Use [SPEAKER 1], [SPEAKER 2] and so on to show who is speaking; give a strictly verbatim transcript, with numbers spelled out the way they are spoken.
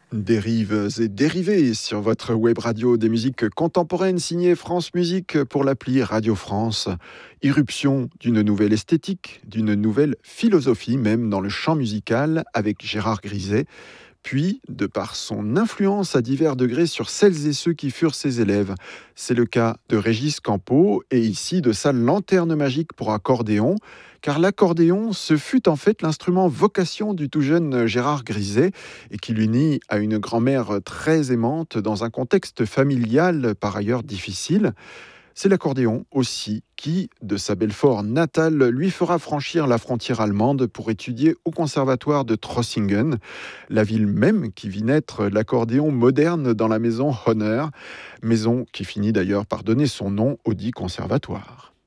[SPEAKER 1] Dérives et dérivés sur votre web radio des musiques contemporaines signées France Musique pour l'appli Radio France. Irruption d'une nouvelle esthétique, d'une nouvelle philosophie même dans le chant musical avec Gérard Griset. Puis, de par son influence à divers degrés sur celles et ceux qui furent ses élèves. C'est le cas de Régis Campo et ici de sa lanterne magique pour accordéon, car l'accordéon, ce fut en fait l'instrument vocation du tout jeune Gérard Griset et qui l'unit à une grand-mère très aimante dans un contexte familial par ailleurs difficile. C'est l'accordéon aussi qui, de sa Belfort natale, lui fera franchir la frontière allemande pour étudier au conservatoire de Trossingen, la ville même qui vit naître l'accordéon moderne dans la maison Honner, maison qui finit d'ailleurs par donner son nom au dit conservatoire.